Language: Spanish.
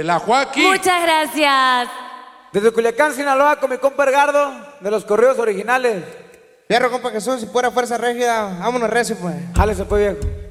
de la Joaquín. Muchas gracias. Desde Culiacán, Sinaloa, con mi compa Edgardo, de los corridos originales. Fierro, compa Jesús, y pura fuerza rígida. Vámonos recio, pues. Jálese pues, viejo.